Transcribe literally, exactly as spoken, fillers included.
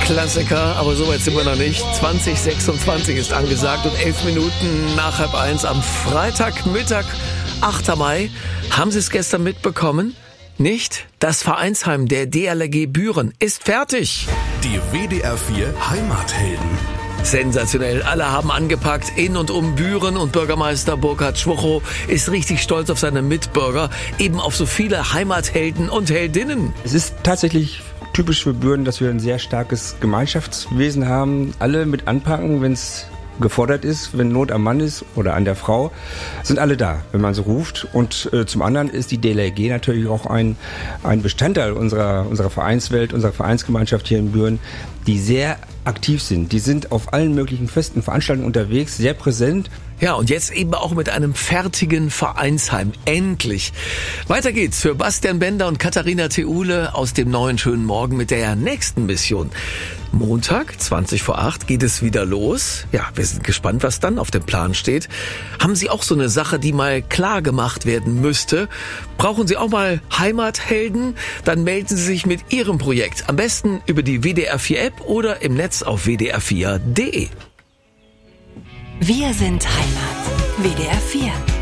Klassiker, aber so weit sind wir noch nicht. zwanzig sechsundzwanzig ist angesagt und elf Minuten nach halb eins am Freitagmittag, achter Mai. Haben Sie es gestern mitbekommen? Nicht? Das Vereinsheim der D L R G Büren ist fertig. Die W D R vier Heimathelden. Sensationell. Alle haben angepackt in und um Büren und Bürgermeister Burkhard Schwocho ist richtig stolz auf seine Mitbürger, eben auf so viele Heimathelden und Heldinnen. Es ist tatsächlich typisch für Büren, dass wir ein sehr starkes Gemeinschaftswesen haben. Alle mit anpacken, wenn es gefordert ist, wenn Not am Mann ist oder an der Frau, sind alle da, wenn man so ruft. Und äh, zum anderen ist die D L R G natürlich auch ein, ein Bestandteil unserer, unserer Vereinswelt, unserer Vereinsgemeinschaft hier in Büren, die sehr aktiv sind. Die sind auf allen möglichen festen Veranstaltungen unterwegs, sehr präsent. Ja, und jetzt eben auch mit einem fertigen Vereinsheim. Endlich. Weiter geht's für Bastian Bender und Katharina Theule aus dem neuen schönen Morgen mit der nächsten Mission. Montag, zwanzig vor acht, geht es wieder los. Ja, wir sind gespannt, was dann auf dem Plan steht. Haben Sie auch so eine Sache, die mal klar gemacht werden müsste? Brauchen Sie auch mal Heimathelden? Dann melden Sie sich mit Ihrem Projekt. Am besten über die W D R vier App oder im Netz auf w d r vier punkt d e. Wir sind Heimat. W D R vier.